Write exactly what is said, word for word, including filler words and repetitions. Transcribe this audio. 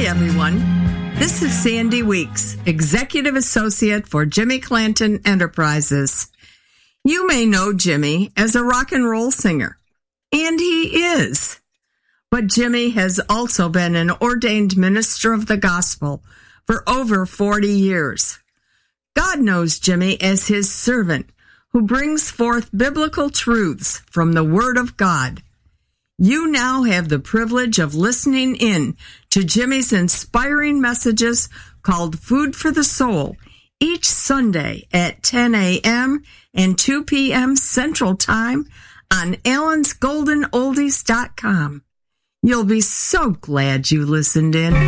everyone. This is Sandy Weeks, Executive Associate for Jimmy Clanton Enterprises. You may know Jimmy as a rock and roll singer, and he is. But Jimmy has also been an ordained minister of the gospel for over forty years. God knows Jimmy as his servant who brings forth biblical truths from the Word of God. You now have the privilege of listening in to Jimmy's inspiring messages called Food for the Soul each Sunday at ten a.m. and two p.m. Central Time on allens golden oldies dot com. You'll be so glad you listened in.